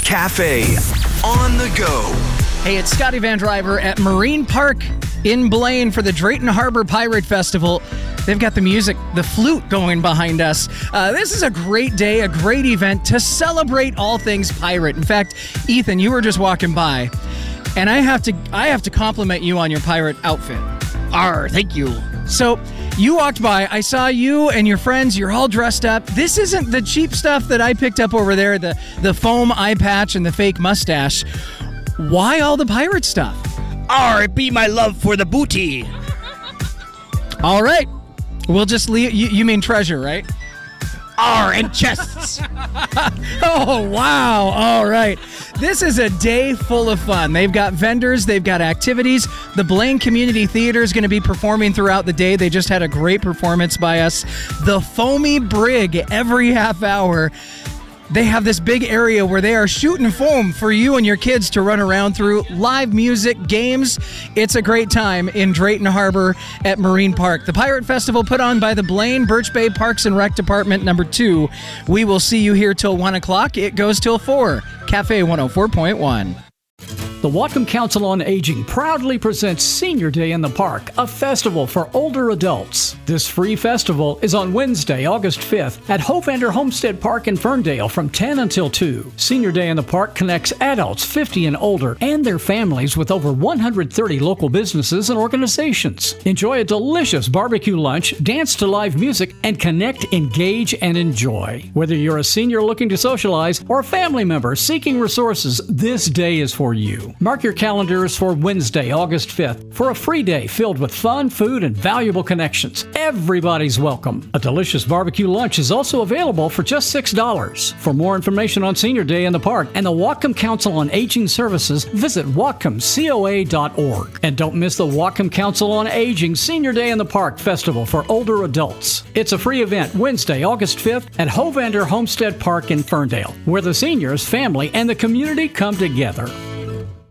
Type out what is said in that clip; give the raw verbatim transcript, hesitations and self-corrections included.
Cafe on the go. Hey, it's Scotty Van Driver at Marine Park in Blaine for the Drayton Harbor Pirate Festival. They've got the music, the flute going behind us. Uh, this is a great day, a great event to celebrate all things pirate. In fact, Ethan, you were just walking by, and I have to I have to compliment you on your pirate outfit. Arr, thank you. So, you walked by, I saw you and your friends, you're all dressed up. This isn't the cheap stuff that I picked up over there, the, the foam eye patch and the fake mustache. Why all the pirate stuff? Arr, it be my love for the booty. All right. We'll just leave. You, you mean treasure, right? Arr, and chests. Oh, wow. All right. This is a day full of fun. They've got vendors. They've got activities. The Blaine Community Theater is going to be performing throughout the day. They just had a great performance by us. The Foamy Brig every half hour. They have this big area where they are shooting foam for you and your kids to run around through. Live music, games. It's a great time in Drayton Harbor at Marine Park. The Pirate Festival put on by the Blaine Birch Bay Parks and Rec Department number two. We will see you here till one o'clock. It goes till four. Cafe one oh four point one. The Whatcom Council on Aging proudly presents Senior Day in the Park, a festival for older adults. This free festival is on Wednesday, August fifth at Hovander Homestead Park in Ferndale from ten until two. Senior Day in the Park connects adults fifty and older and their families with over one hundred thirty local businesses and organizations. Enjoy a delicious barbecue lunch, dance to live music, and connect, engage, and enjoy. Whether you're a senior looking to socialize or a family member seeking resources, this day is for you. Mark your calendars for Wednesday, August fifth for a free day filled with fun, food, and valuable connections. Everybody's welcome. A delicious barbecue lunch is also available for just six dollars. For more information on Senior Day in the Park and the Whatcom Council on Aging Services, visit whatcom coa dot org. And don't miss the Whatcom Council on Aging Senior Day in the Park Festival for older adults. It's a free event Wednesday, August fifth at Hovander Homestead Park in Ferndale, where the seniors, family, and the community come together.